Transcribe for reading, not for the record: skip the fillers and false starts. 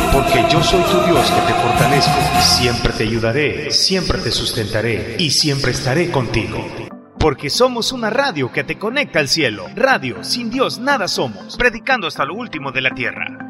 Porque yo soy tu Dios que te fortalezco, siempre te ayudaré, siempre te sustentaré y siempre estaré contigo. Porque somos una radio que te conecta al cielo. Radio, sin Dios nada somos, predicando hasta lo último de la tierra.